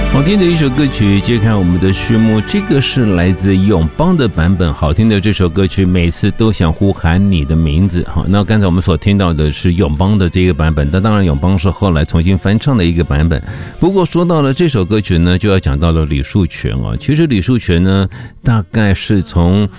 好听的一首歌曲揭开我们的序幕，这个是来自永邦的版本。好听的这首歌曲，每次都想呼喊你的名字。好，那刚才我们所听到的是永邦的这个版本，但当然永邦是后来重新翻唱的一个版本。不过说到了这首歌曲呢，就要讲到了李树泉哦。其实李树泉呢，大概是从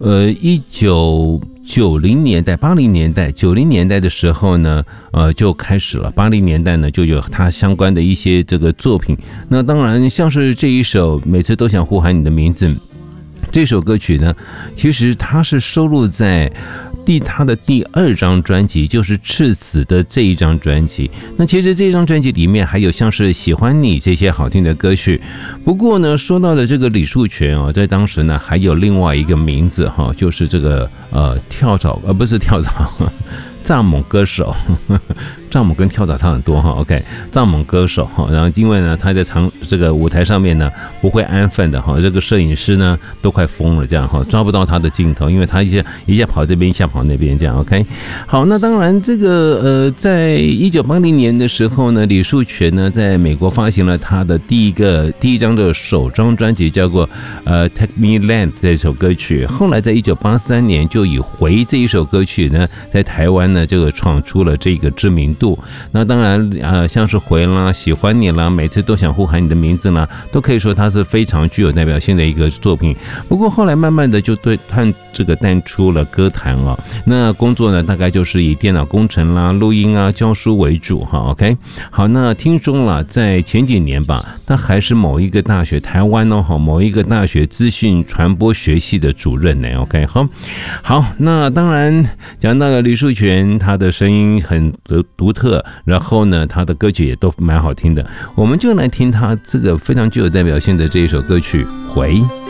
1990年代、80年代、90年代的时候呢，就开始了。80年代呢，就有他相关的一些这个作品。那当然，像是这一首每次都想呼喊你的名字，这首歌曲呢，其实它是收录在他的第2张专辑，就是赤子的这一张专辑。那其实这张专辑里面还有像是喜欢你这些好听的歌曲。不过呢，说到的这个李树泉哦，在当时呢还有另外一个名字哈，就是这个不是跳蚤，蚱蜢歌手。蚱蜢跟跳蚤差很多哈 ，OK， 蚱蜢歌手哈，然后因为呢他在这个舞台上面呢不会安分的哈，这个摄影师呢都快疯了这样哈，抓不到他的镜头，因为他一下跑这边一下跑那边这样 ，OK， 好，那当然这个在1980年的时候呢，李树泉呢在美国发行了他的第一张的首张专辑，叫做Take Me Land 这首歌曲，后来在1983年就以回这一首歌曲呢，在台湾呢这个闯出了这个知名度。那当然像是回啦、喜欢你啦、每次都想呼喊你的名字啦，都可以说它是非常具有代表性的一个作品。不过后来慢慢的就淡出了歌坛啊，那工作呢大概就是以电脑工程啦、录音啊、教书为主哈。OK， 好，那听说了在前几年吧，他还是某一个大学台湾哦，某一个大学资讯传播学系的主任呢。OK， 好，那当然讲到了李树泉，他的声音很独特，然后呢他的歌曲也都蛮好听的，我们就来听他这个非常具有代表性的这一首歌曲《回》。